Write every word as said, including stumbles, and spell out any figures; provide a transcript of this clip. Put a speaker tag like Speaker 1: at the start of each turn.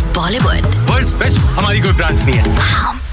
Speaker 1: Bollywood.
Speaker 2: World's best हमारी कोई branch नहीं है.